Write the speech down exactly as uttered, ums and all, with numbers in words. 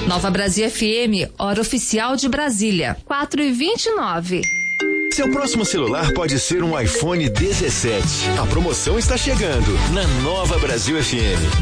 Nova Brasil F M, hora oficial de Brasília, quatro e vinte e nove. Seu próximo celular pode ser um iPhone dezessete. A promoção está chegando na Nova Brasil F M.